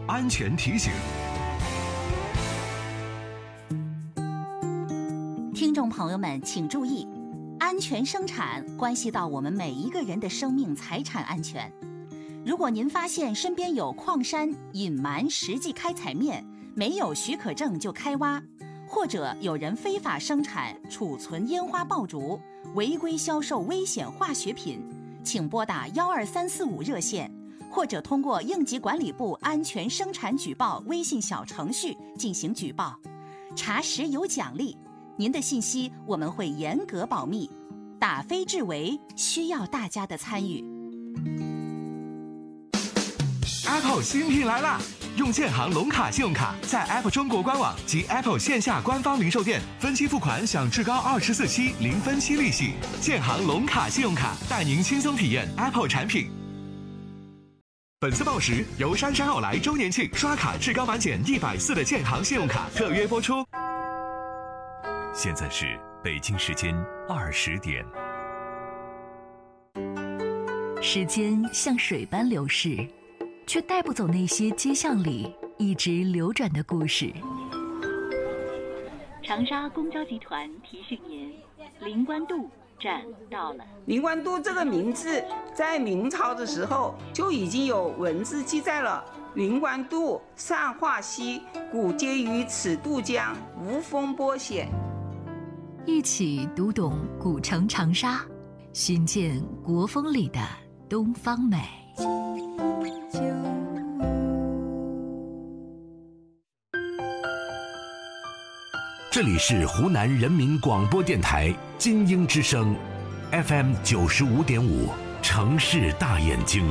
安全提醒。 听众朋友们请注意，安全生产关系到我们每一个人的生命财产安全。如果您发现身边有矿山隐瞒实际开采面，没有许可证就开挖，或者有人非法生产、储存烟花爆竹，违规销售危险化学品，请拨打12345热线，或者通过应急管理部安全生产举报微信小程序进行举报，查实有奖励。您的信息我们会严格保密，打非治为，需要大家的参与。 Apple 新品来啦！用建行龙卡信用卡，在 Apple 中国官网及 Apple 线下官方零售店分期付款，享至高24期0分期利息。建行龙卡信用卡带您轻松体验 Apple 产品。本次报时由姗姗奥莱周年庆刷卡至高满减140的建行信用卡特约播出。 现在是北京时间20点。 时间像水般流逝，却带不走那些街巷里一直流转的故事。 长沙公交集团提醒您，灵官渡站到了。 灵官渡这个名字在明朝的时候就已经有文字记载了。灵官渡善化溪，古接于此渡江，无风波险。 一起读懂古城长沙，寻见国风里的东方美。 这里是湖南人民广播电台金鹰之声 FM 95.5，城市大眼睛。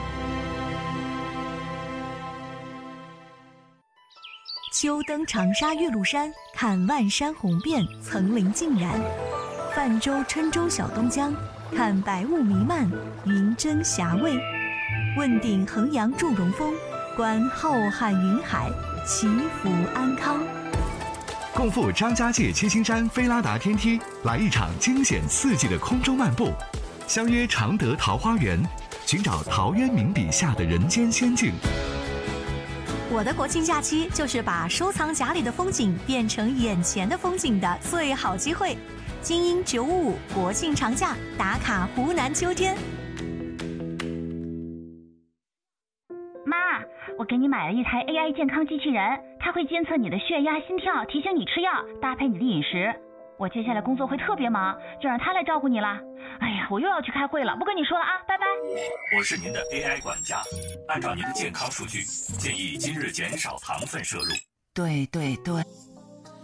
秋登长沙岳麓山，看万山红遍，层林尽染；泛舟郴州小东江，看白雾弥漫，云蒸霞蔚；问鼎衡阳祝融峰，观浩瀚云海，祈福安康。 共赴张家界七星山菲拉达天梯，来一场惊险刺激的空中漫步；相约常德桃花源，寻找陶渊明笔下的人间仙境。 我的国庆假期就是把收藏夹里的风景变成眼前的风景的最好机会。金鹰955国庆长假打卡湖南秋天。 妈，我给你买了一台 AI 健康机器人，它会监测你的血压、心跳，提醒你吃药，搭配你的饮食。我接下来工作会特别忙，就让它来照顾你啦。哎呀，我又要去开会了，不跟你说了啊，拜拜。 我是您的 AI 管家，按照您的健康数据，建议今日减少糖分摄入。 对对对。